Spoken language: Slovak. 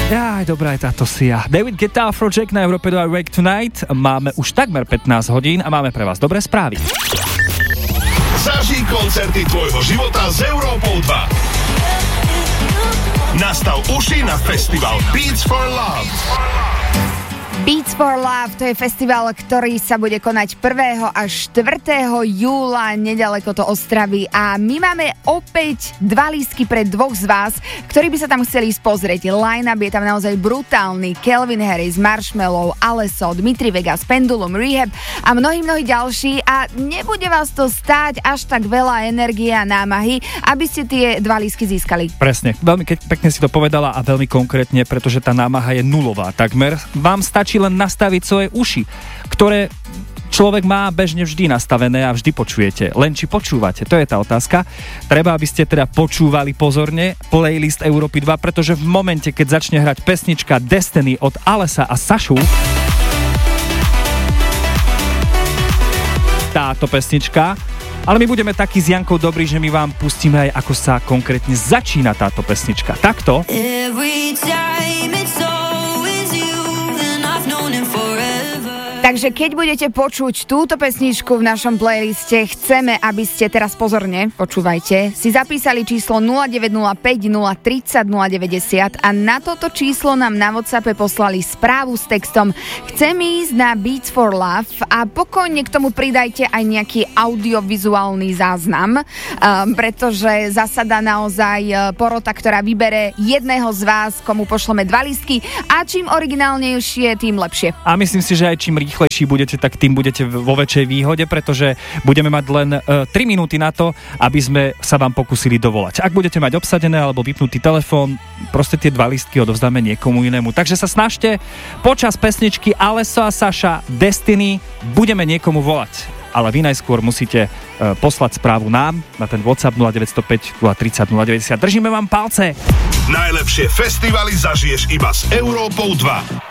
Jaj, dobrá je táto Sia. David Guetta, Afrojack na Európe 2 Wake Tonight. Máme už takmer 15 hodín a máme pre vás dobré správy. Zažij koncerty tvojho života s Európou 2. Nastav uši na festival Beats for Love. Beats for Love, to je festival, ktorý sa bude konať 1. až 4. júla nedaleko to Ostravy a my máme opäť 2 lístky pre 2 z vás, ktorí by sa tam chceli ísť pozrieť. Line-up je tam naozaj brutálny. Calvin Harris, Marshmello, Alesso, Dimitri Vegas, Pendulum, Rehab a mnohí ďalší a nebude vás to stáť až tak veľa energie a námahy, aby ste tie 2 lístky získali. Presne, veľmi pekne si to povedala a veľmi konkrétne, pretože tá námaha je nulová takmer. Vám stačí len nastaviť svoje uši, ktoré človek má bežne vždy nastavené a vždy počujete. Len či počúvate, to je tá otázka. Treba, aby ste teda počúvali pozorne playlist Európy 2, pretože v momente, keď začne hrať pesnička Destiny od Alessa a Sašu, táto pesnička, ale my budeme takí s Jankou dobrí, že my vám pustíme aj, ako sa konkrétne začína táto pesnička. Takto. Takže keď budete počuť túto pesničku v našom playliste, chceme, aby ste teraz pozorne, počúvajte, si zapísali číslo 0905 030 090 a na toto číslo nám na WhatsAppe poslali správu s textom Chcem ísť na Beats for Love a pokojne k tomu pridajte aj nejaký audiovizuálny záznam, pretože zasada naozaj porota, ktorá vybere jedného z vás, komu pošleme 2 lístky a čím originálnejšie, tým lepšie. A myslím si, že aj čím rýchlejší budete, tak tým budete vo väčšej výhode, pretože budeme mať len 3 minúty na to, aby sme sa vám pokúsili dovolať. Ak budete mať obsadené alebo vypnutý telefón, proste tie 2 lístky odovzdáme niekomu inému. Takže sa snažte, počas pesničky Alesso a Saša Destiny budeme niekomu volať. Ale vy najskôr musíte poslať správu nám na ten WhatsApp 0905 030 090. Držíme vám palce! Najlepšie festivaly zažiješ iba s Európou 2.